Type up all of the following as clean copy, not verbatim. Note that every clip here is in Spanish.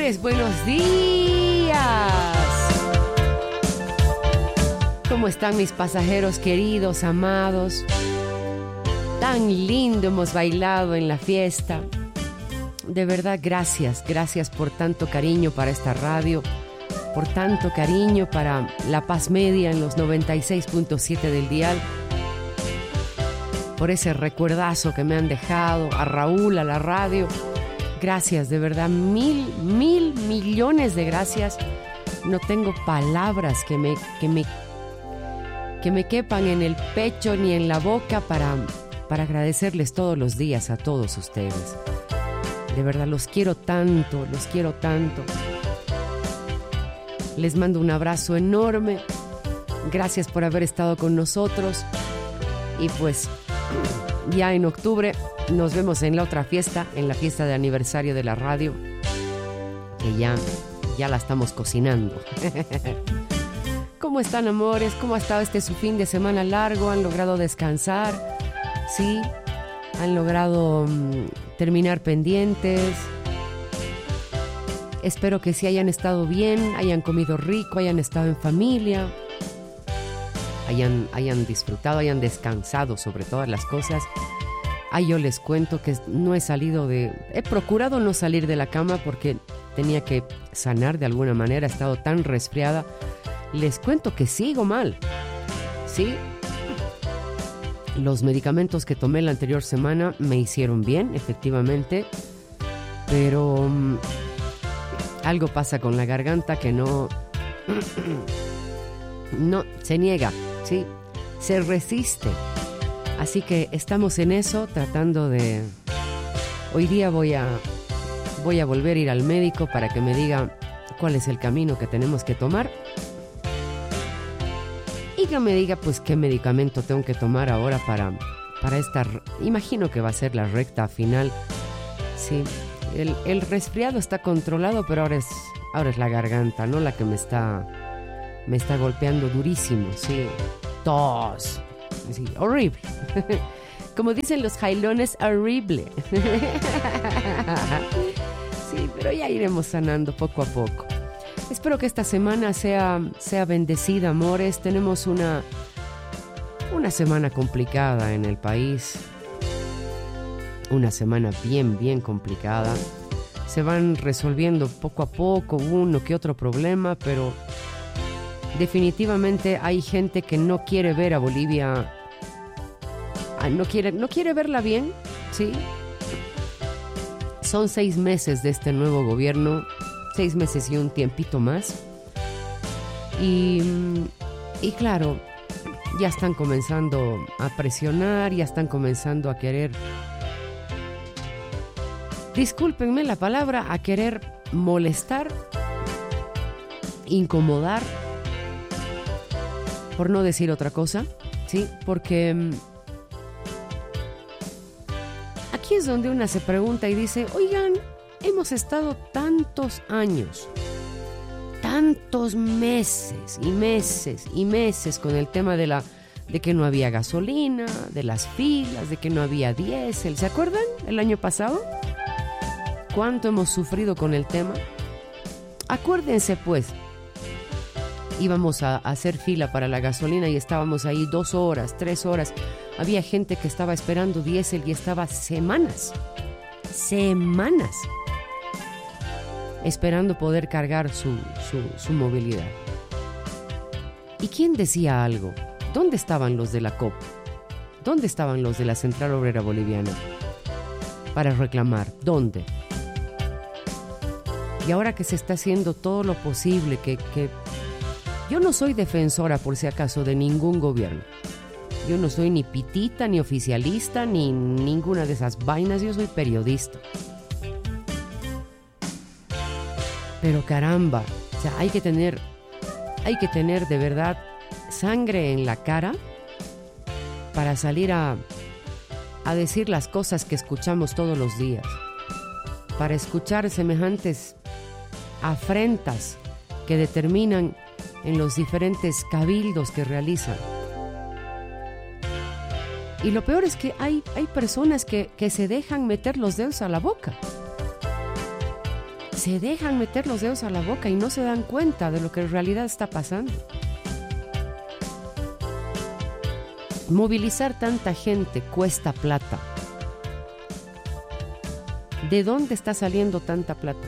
amores, buenos días. ¿Cómo están mis pasajeros queridos, amados? Tan lindo hemos bailado en la fiesta. De verdad, gracias por tanto cariño para esta radio, por tanto cariño para La Paz Media en los 96.7 del dial, por ese recuerdazo que me han dejado, a Raúl, a la radio. Gracias, de verdad, mil millones de gracias. No tengo palabras que me quepan en el pecho ni en la boca para agradecerles todos los días a todos ustedes. De verdad, los quiero tanto. Les mando un abrazo enorme. Gracias por haber estado con nosotros. Y pues, ya en octubre nos vemos en la otra fiesta, en la fiesta de aniversario de la radio, que ya la estamos cocinando. ¿Cómo están, amores? ¿Cómo ha estado su fin de semana largo? ¿Han logrado descansar? ¿Sí? ¿Han logrado terminar pendientes? Espero que sí hayan estado bien, hayan comido rico, hayan estado en familia, hayan disfrutado, hayan descansado sobre todas las cosas. Yo les cuento que he procurado no salir de la cama porque tenía que sanar de alguna manera, he estado tan resfriada. Les cuento que sigo mal, ¿sí? Los medicamentos que tomé la anterior semana me hicieron bien, efectivamente, pero algo pasa con la garganta que no se niega, ¿sí? Se resiste. Así que estamos en eso, tratando de... Hoy día voy a volver a ir al médico para que me diga cuál es el camino que tenemos que tomar. Y que me diga pues qué medicamento tengo que tomar ahora para esta... Imagino que va a ser la recta final. Sí, el resfriado está controlado, pero ahora es la garganta, ¿no? La que me está golpeando durísimo, sí. Tos. Sí, horrible. Como dicen los jailones, horrible. Sí, pero ya iremos sanando poco a poco. Espero que esta semana sea bendecida, amores. Tenemos una semana complicada en el país. Una semana bien complicada. Se van resolviendo poco a poco uno que otro problema, pero definitivamente hay gente que no quiere ver a Bolivia, no quiere verla bien, ¿sí? Son 6 meses de este nuevo gobierno, 6 meses y un tiempito más. Y claro, ya están comenzando a presionar, ya están comenzando a querer, discúlpenme la palabra, a querer molestar, incomodar, por no decir otra cosa, ¿sí? Porque aquí es donde una se pregunta y dice, oigan, hemos estado tantos años, tantos meses con el tema de que no había gasolina, de las filas, de que no había diésel. ¿Se acuerdan el año pasado? ¿Cuánto hemos sufrido con el tema? Acuérdense pues, íbamos a hacer fila para la gasolina y estábamos ahí 2 horas, 3 horas. Había gente que estaba esperando diésel y estaba semanas esperando poder cargar su movilidad. ¿Y quién decía algo? ¿Dónde estaban los de la COP? ¿Dónde estaban los de la Central Obrera Boliviana para reclamar? ¿Dónde? Y ahora que se está haciendo todo lo posible, que yo no soy defensora, por si acaso, de ningún gobierno. Yo no soy ni pitita, ni oficialista, ni ninguna de esas vainas. Yo soy periodista. Pero caramba, o sea, hay que tener de verdad sangre en la cara para salir a decir las cosas que escuchamos todos los días. Para escuchar semejantes afrentas que determinan en los diferentes cabildos que realizan. Y lo peor es que hay personas que se dejan meter los dedos a la boca. se dejan meter los dedos a la boca y no se dan cuenta de lo que en realidad está pasando. Movilizar tanta gente cuesta plata. ¿De dónde está saliendo tanta plata?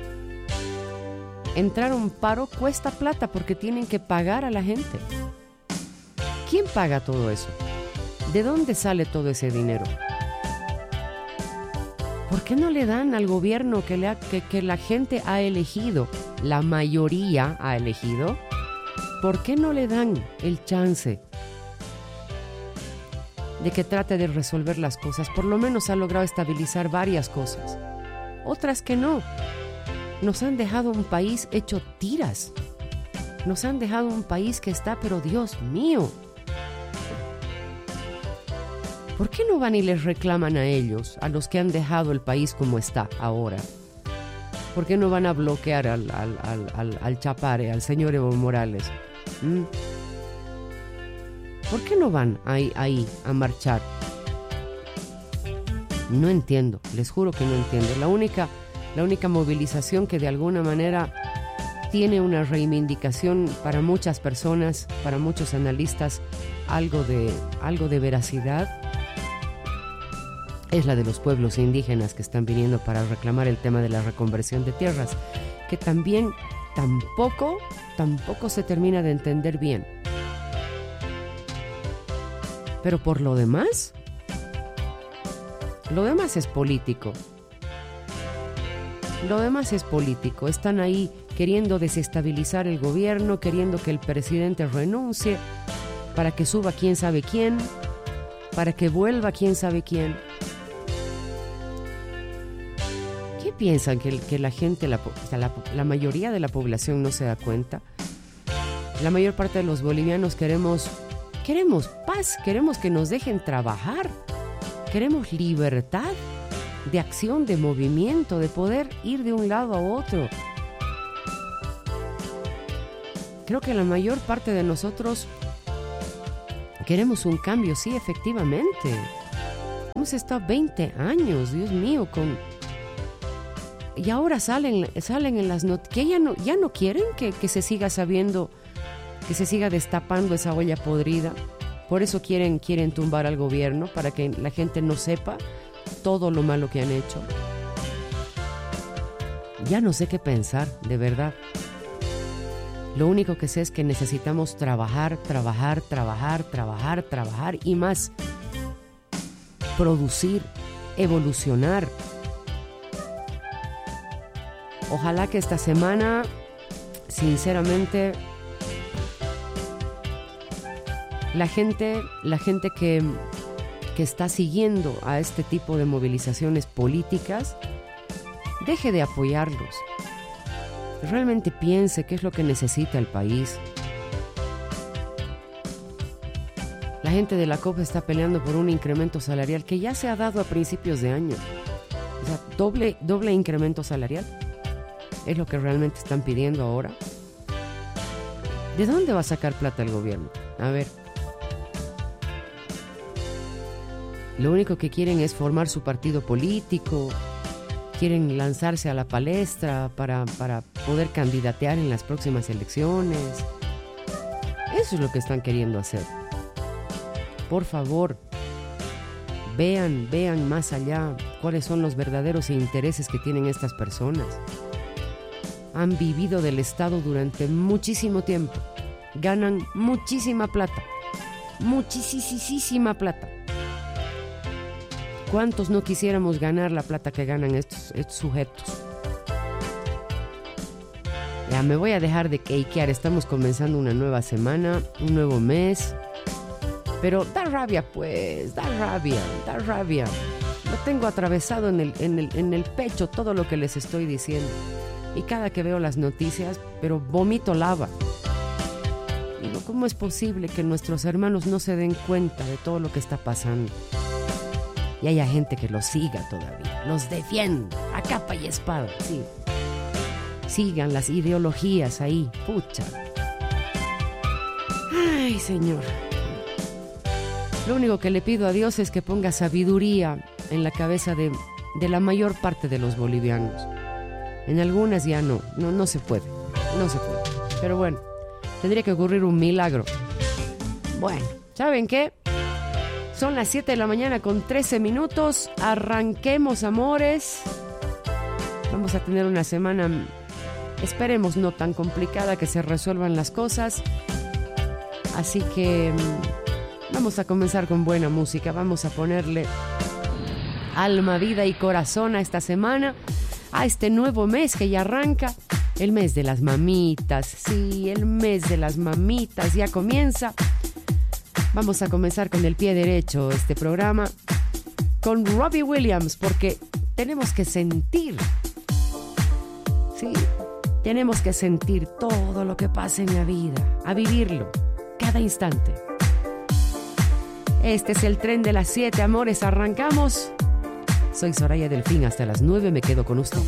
Entrar a un paro cuesta plata porque tienen que pagar a la gente. ¿Quién paga todo eso? ¿De dónde sale todo ese dinero? ¿Por qué no le dan al gobierno que la gente ha elegido, la mayoría ha elegido? ¿Por qué no le dan el chance de que trate de resolver las cosas? Por lo menos ha logrado estabilizar varias cosas. Otras que no. Nos han dejado un país hecho tiras. Nos han dejado un país que está, pero Dios mío. ¿Por qué no van y les reclaman a ellos, a los que han dejado el país como está ahora? ¿Por qué no van a bloquear al Chapare, al señor Evo Morales? ¿Por qué no van ahí a marchar? No entiendo, les juro que no entiendo. La única movilización que de alguna manera tiene una reivindicación para muchas personas, para muchos analistas, algo de veracidad, es la de los pueblos indígenas que están viniendo para reclamar el tema de la reconversión de tierras, que también tampoco se termina de entender bien. Pero por lo demás es político. Lo demás es político. Están ahí queriendo desestabilizar el gobierno, queriendo que el presidente renuncie, para que suba quién sabe quién, para que vuelva quién sabe quién. ¿Qué piensan? ¿Que la gente, la mayoría de la población no se da cuenta? La mayor parte de los bolivianos queremos paz, queremos que nos dejen trabajar, queremos libertad de acción, de movimiento, de poder ir de un lado a otro. Creo que la mayor parte de nosotros queremos un cambio, sí, efectivamente. Hemos estado 20 años, Dios mío, y ahora salen en las noticias que ya no quieren que se siga sabiendo, que se siga destapando esa olla podrida. Por eso quieren tumbar al gobierno, para que la gente no sepa todo lo malo que han hecho. Ya no sé qué pensar, de verdad. Lo único que sé es que necesitamos trabajar y más. Producir, evolucionar. Ojalá que esta semana, sinceramente, la gente que está siguiendo a este tipo de movilizaciones políticas deje de apoyarlos. Realmente piense qué es lo que necesita el país. La gente de la COP está peleando por un incremento salarial que ya se ha dado a principios de año. O sea, doble incremento salarial. ¿Es lo que realmente están pidiendo ahora? ¿De dónde va a sacar plata el gobierno? A ver. Lo único que quieren es formar su partido político. Quieren lanzarse a la palestra para poder candidatear en las próximas elecciones. Eso es lo que están queriendo hacer. Por favor, vean más allá cuáles son los verdaderos intereses que tienen estas personas. Han vivido del Estado durante muchísimo tiempo. Ganan muchísima plata. Muchísima plata. ¿Cuántos no quisiéramos ganar la plata que ganan estos sujetos? Ya me voy a dejar de cakear. Estamos comenzando una nueva semana, un nuevo mes. Pero da rabia, pues, da rabia. Lo tengo atravesado en el pecho todo lo que les estoy diciendo. Y cada que veo las noticias, pero vomito lava. Digo, ¿cómo es posible que nuestros hermanos no se den cuenta de todo lo que está pasando? Y haya gente que los siga todavía, los defienda a capa y espada, sí. Sigan las ideologías ahí, pucha. Ay, Señor. Lo único que le pido a Dios es que ponga sabiduría en la cabeza de la mayor parte de los bolivianos. En algunas ya no se puede. No se puede. Pero bueno, tendría que ocurrir un milagro. Bueno, ¿saben qué? Son las 7 de la mañana con 13 minutos. Arranquemos, amores. Vamos a tener una semana, esperemos, no tan complicada, que se resuelvan las cosas. Así que vamos a comenzar con buena música. Vamos a ponerle alma, vida y corazón a esta semana, a este nuevo mes que ya arranca. El mes de las mamitas. Sí, el mes de las mamitas ya comienza. Vamos a comenzar con el pie derecho este programa con Robbie Williams, porque tenemos que sentir. Sí, tenemos que sentir todo lo que pasa en la vida, a vivirlo cada instante. Este es el tren de las 7, amores, arrancamos. Soy Soraya Delfín, hasta las 9 me quedo con usted.